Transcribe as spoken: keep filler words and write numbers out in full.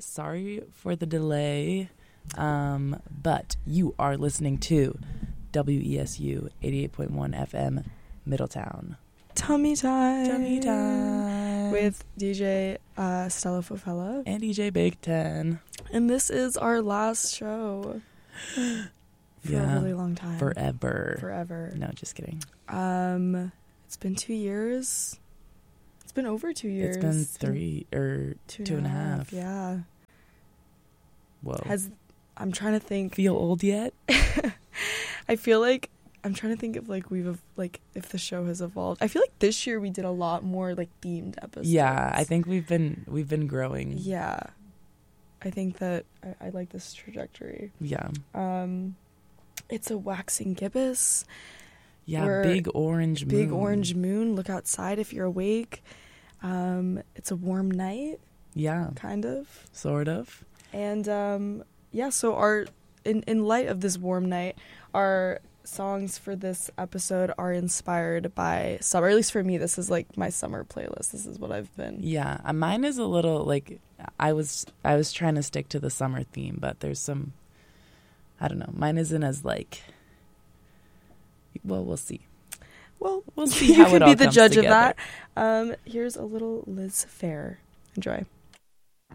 Sorry for the delay, um, but you are listening to W E S U eighty-eight point one F M Middletown. Tummy time. Tummy time. With D J uh, Stella Fofella. And D J Big Ten. And this is our last show. For Yeah, a really long time. Forever. Forever. No, just kidding. Um, it's been two years. It's been over two years. It's been three or two, two and a half. Yeah. Whoa. Has I'm trying to think. Feel old yet? I feel like I'm trying to think of like we've like if the show has evolved. I feel like this year we did a lot more like themed episodes. Yeah, I think we've been we've been growing. Yeah, I think that I, I like this trajectory. Yeah. Um, it's a waxing gibbous. Yeah, We're big orange moon. Big orange moon. Look outside if you're awake. Um, it's a warm night. Yeah. Kind of. Sort of. And um, yeah, so our in in light of this warm night, our songs for this episode are inspired by summer. At least for me, this is like my summer playlist. This is what I've been. Yeah, uh, mine is a little like I was I was trying to stick to the summer theme, but there's some I don't know. Mine isn't as like. Well, we'll see. Well, we'll see you how could it be all the comes judge together. of that. Um, here's a little Liz Phair. Enjoy.